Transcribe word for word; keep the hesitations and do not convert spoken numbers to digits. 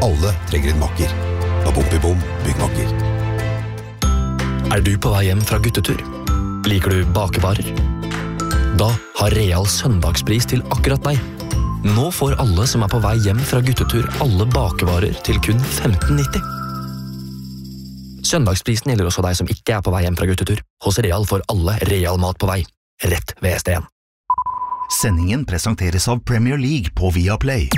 Alle trenger en makker. Bom-bom, byggmakker. Er du på vei hjem fra guttetur? Liker du bakevarer? Da har Real søndagspris til akkurat deg. Nå får alle som er på vei hjem fra guttetur alle bakevarer til kun femten nitti. Søndagsprisen gjelder også deg som ikke er på vei hjem fra guttetur. Hos Real får alle Real mat på vei. Rett ved S D en. Sendingen presenteres av Premier League på Viaplay.